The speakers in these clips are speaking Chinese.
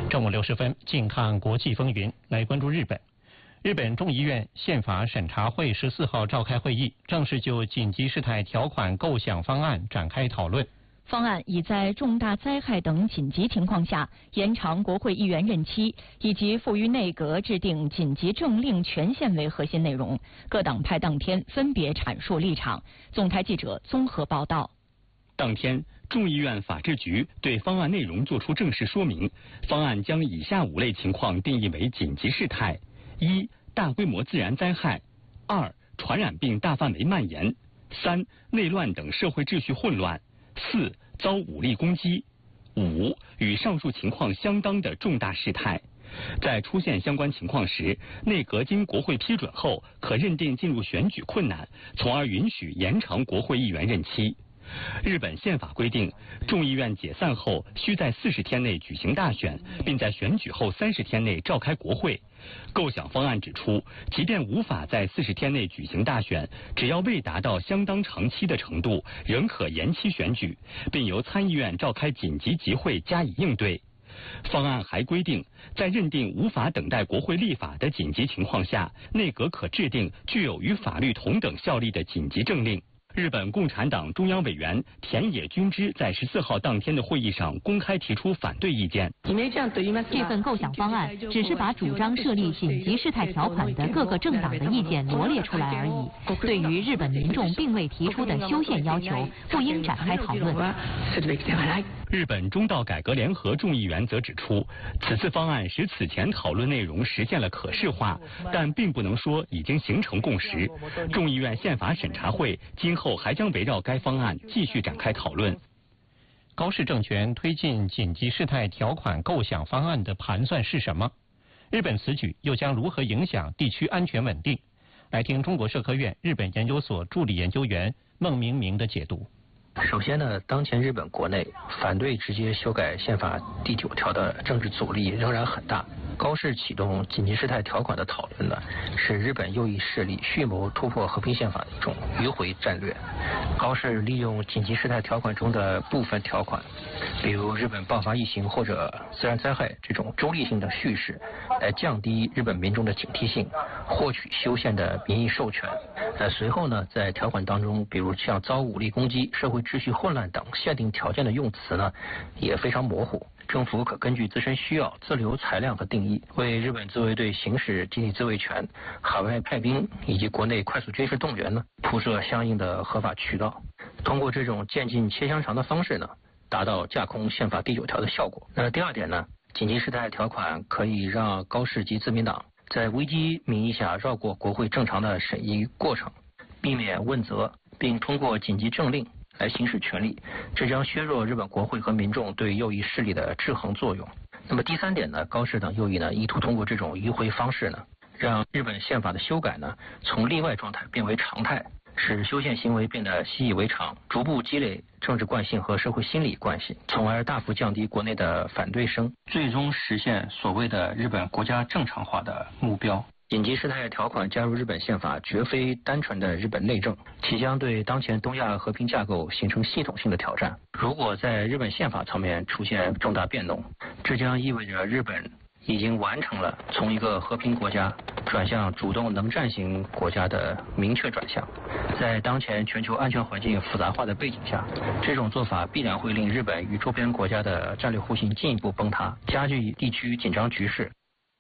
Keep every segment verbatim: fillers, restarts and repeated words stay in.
正午六十分，近看国际风云，来关注日本。日本众议院宪法审查会十四号召开会议，正式就紧急事态条款构想方案展开讨论。 方案以在重大灾害等紧急情况下延长国会议员任期，以及赋予内阁制定紧急政令权限为核心内容。各党派当天分别阐述立场。总台记者综合报道。 当天，众议院法制局对方案内容作出正式说明。方案将以下五类情况定义为紧急事态：一、大规模自然灾害；二、传染病大范围蔓延；三、内乱等社会秩序混乱；四、遭武力攻击；五、与上述情况相当的重大事态。在出现相关情况时，内阁经国会批准后，可认定进入选举困难，从而允许延长国会议员任期。日本宪法规定，众议院解散后需在四十天内举行大选，并在选举后三十天内召开国会。构想方案指出，即便无法在四十天内举行大选，只要未达到相当长期的程度，仍可延期选举，并由参议院召开紧急集会加以应对。方案还规定，在认定无法等待国会立法的紧急情况下，内阁可制定具有与法律同等效力的紧急政令。日本共产党中央委员田野君之在十四号当天的会议上公开提出反对意见。 这份构想方案只是把主张设立紧急事态条款的各个政党的意见罗列出来而已，对于日本民众并未提出的修宪要求，不应展开讨论。 日本中道改革联合众议员则指出，此次方案使此前讨论内容实现了可视化，但并不能说已经形成共识。众议院宪法审查会今后还将围绕该方案继续展开讨论。 高市政权推进紧急事态条款构想方案的盘算是什么？日本此举又将如何影响地区安全稳定？来听中国社科院日本研究所助理研究员孟明明的解读。 首先呢，当前日本国内反对直接修改宪法第九条的政治阻力仍然很大。高市启动紧急事态条款的讨论呢，是日本右翼势力蓄谋突破和平宪法的一种迂回战略。高市利用紧急事态条款中的部分条款，比如日本爆发疫情或者自然灾害这种中立性的叙事，来降低日本民众的警惕性，获取修宪的民意授权。呃，随后呢，在条款当中，比如像遭武力攻击、社会秩序混乱等限定条件的用词呢，也非常模糊。政府可根据自身需要自留裁量和定义，为日本自卫队行使集体自卫权、海外派兵以及国内快速军事动员呢，铺设相应的合法渠道。通过这种渐进切香肠的方式呢，达到架空宪法第九条的效果。那第二点呢，紧急事态条款可以让高市及自民党在危机名义下绕过国会正常的审议过程，避免问责，并通过紧急政令来行使权力，这将削弱日本国会和民众对右翼势力的制衡作用。那么第三点呢，高市等右翼呢，意图通过这种迂回方式呢，让日本宪法的修改呢，从例外状态变为常态，使修宪行为变得习以为常，逐步积累政治惯性和社会心理惯性，从而大幅降低国内的反对声，最终实现所谓的日本国家正常化的目标。紧急事态条款加入日本宪法绝非单纯的日本内政，其将对当前东亚和平架构形成系统性的挑战。如果在日本宪法层面出现重大变动，这将意味着日本已经完成了从一个和平国家转向主动能战型国家的明确转向。在当前全球安全环境复杂化的背景下，这种做法必然会令日本与周边国家的战略互信进一步崩塌，加剧地区紧张局势。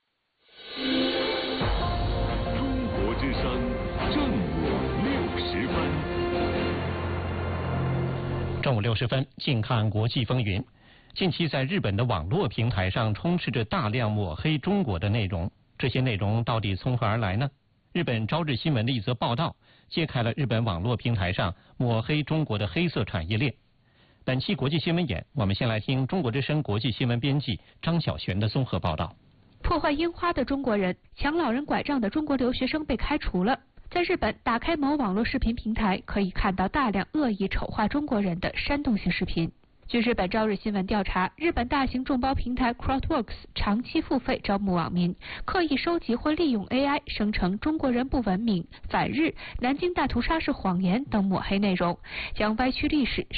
之声正午六十分。 正午六十分，近看国际风云。近期在日本的网络平台上充斥着大量抹黑中国的内容，这些内容到底从何而来呢？日本朝日新闻的一则报道揭开了日本网络平台上抹黑中国的黑色产业链。本期国际新闻眼，我们先来听中国之声国际新闻编辑张晓璇的综合报道。 破坏樱花的中国人，抢老人拐杖的中国留学生被开除了。在日本，打开某网络视频平台，可以看到大量恶意丑化中国人的煽动性视频。据日本朝日新闻调查，日本大型众包平台 Crowdworks 长期付费招募网民，刻意收集或利用 A I 生成中国人不文明、反日、南京大屠杀是谎言等抹黑内容，将歪曲历史